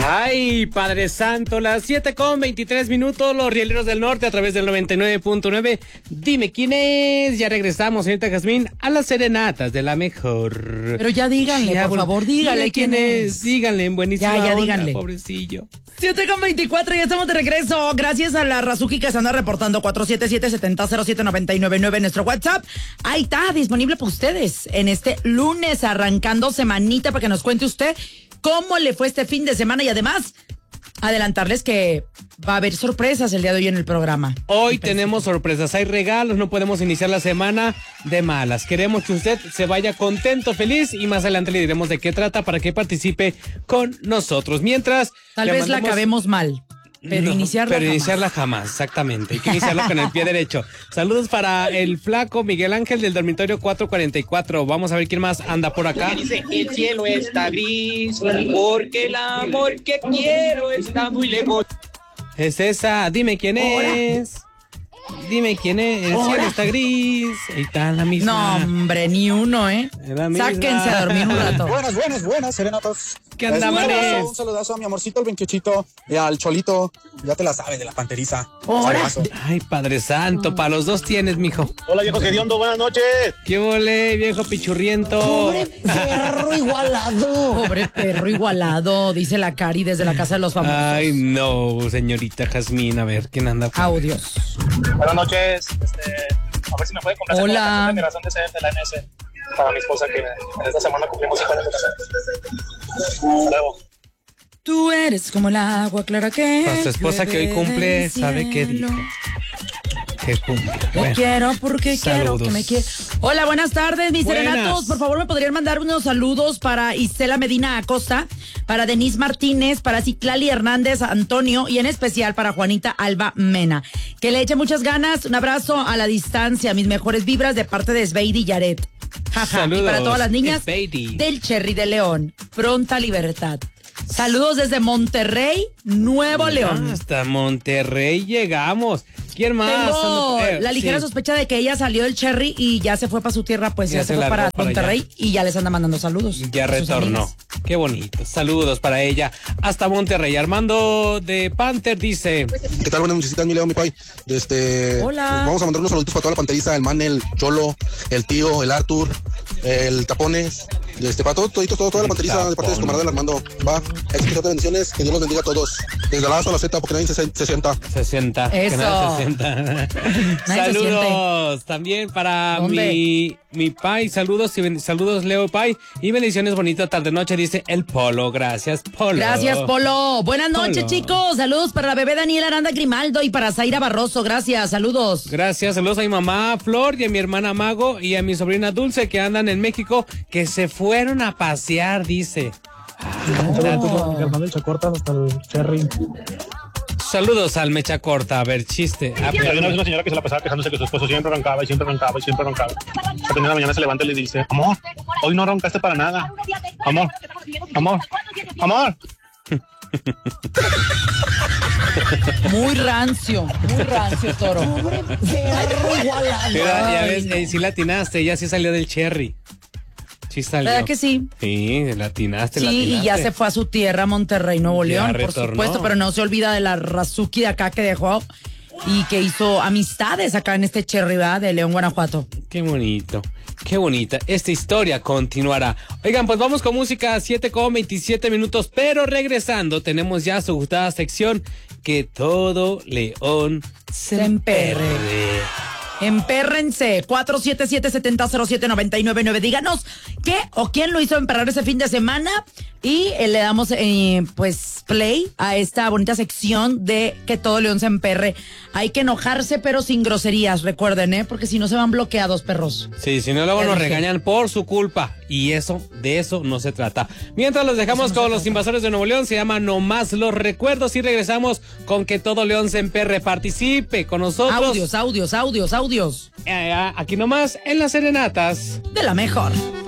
Ay, Padre Santo, las 7:23, los Rieleros del Norte a través del 99.9. Dime quién es. Ya regresamos, señorita Jazmín, a las serenatas de la mejor. Pero ya díganle, ya, por favor, díganle quién es. Díganle, en buenísima ya onda, díganle. Pobrecillo. 7:24, ya estamos de regreso. Gracias a la Razuki que se anda reportando 477-7007-999 en nuestro WhatsApp. Ahí está, disponible para ustedes en este lunes, arrancando semanita, para que nos cuente usted cómo le fue este fin de semana y además adelantarles que va a haber sorpresas el día de hoy en el programa. Hoy tenemos sorpresas, hay regalos, no podemos iniciar la semana de malas. Queremos que usted se vaya contento, feliz y más adelante le diremos de qué trata para que participe con nosotros. Mientras... Tal vez la acabemos mal. Pero iniciarla jamás, exactamente. Hay que iniciarla con el pie derecho. Saludos para el flaco Miguel Ángel del dormitorio 444. Vamos a ver quién más anda por acá. Dice, el cielo está gris, porque el amor que quiero está muy lejos. Es esa, dime quién es. Dime quién es, el cielo está gris. Ahí está la misma. No, hombre, ni uno, Sáquense a dormir un rato. Buenas, serenatos. ¿Qué anda, manes? Un saludazo a mi amorcito, el 28, al Cholito. Ya te la sabes, de la panteriza. Ay, Padre Santo, para los dos tienes, mijo. Hola, viejo hediondo, buenas noches. ¿Qué volé, viejo pichurriento? Pobre perro igualado, dice la Cari desde la casa de los famosos. Ay, no, señorita Jazmín, a ver, ¿quién anda? Audios. Buenas noches, a ver si me puede comprar Hola. la generación de la MS para mi esposa, que en esta semana cumplimos 5 años de casada. Luego. Tú eres como el agua clara que Para su esposa que hoy cumple, ¿sabe qué dijo? Que cumple. Te quiero porque saludos. quiero que me quieras. Hola, buenas tardes, mis serenatos. Por favor, me podrían mandar unos saludos para Isela Medina Acosta, para Denise Martínez, para Citlali Hernández Antonio y en especial para Juanita Alba Mena. Que le eche muchas ganas. Un abrazo a la distancia. Mis mejores vibras de parte de Sveidi Yaret. Jaja. Saludos. Y para todas las niñas Sveidi. del Cherry de León. Pronta libertad. Saludos desde Monterrey, Nuevo León. Hasta Monterrey llegamos. ¿Quién más? Tengo la ligera sí. sospecha de que ella salió del Cherry y ya se fue para su tierra, pues ya se fue para Monterrey allá. Y ya les anda mandando saludos. Ya retornó. Qué bonito. Saludos para ella. Hasta Monterrey. Armando de Panther dice: ¿Qué tal? Buenas noches, mi Leo, mi pai. Hola. Vamos a mandar unos saluditos para toda la panteriza, el Man, el Cholo, el Tío, el Arthur, el Tapones, para toda la panteriza de parte de su camarada el Armando. Va, éxitos de bendiciones, que Dios los bendiga a todos. Desde la A a la Z, porque nadie se sienta. 60. Eso. Saludos también para mi pai. Saludos Leo Pai. Y bendiciones, bonita tarde noche, dice el Polo. Gracias, Polo. Gracias, Polo. Buenas noches, Polo. Chicos. Saludos para la bebé Daniela Aranda Grimaldo y para Zaira Barroso. Gracias, saludos. Gracias, saludos a mi mamá Flor y a mi hermana Mago y a mi sobrina Dulce que andan en México, que se fueron a pasear, dice. El Chacorta hasta el Cherry. Saludos al Mecha Corta, a ver, chiste. Había una señora que se la pasaba quejándose que su esposo siempre roncaba y siempre roncaba y siempre roncaba. La primera mañana se levanta y le dice: amor, hoy no roncaste para nada. Amor. Muy rancio, Toro. Mira, ya ves, sí latinaste, ya sí salió del Cherry. Sí salió. ¿Verdad que sí? Sí, latinaste. Sí, y ya se fue a su tierra, Monterrey, Nuevo Ya León, por retornó. supuesto, pero no se olvida de la Razuki de acá que dejó y que hizo amistades acá en este Cherry, ¿verdad? De León, Guanajuato. Qué bonito, qué bonita. Esta historia continuará. Oigan, pues vamos con música, 7:27, pero regresando tenemos ya su gustada sección, que todo León se emperre. Empérrense, 477-7007-999. Díganos qué o quién lo hizo emperrar ese fin de semana y le damos pues play a esta bonita sección de que todo León se emperre. Hay que enojarse pero sin groserías, recuerden, porque si no se van bloqueados, perros. Sí, si no luego nos regañan por su culpa y de eso no se trata. Mientras los dejamos con los Invasores de Nuevo León, se llama Nomás los Recuerdos y regresamos con que todo León se emperre. Participe con nosotros. Audios. Aquí nomás en las serenatas de la mejor.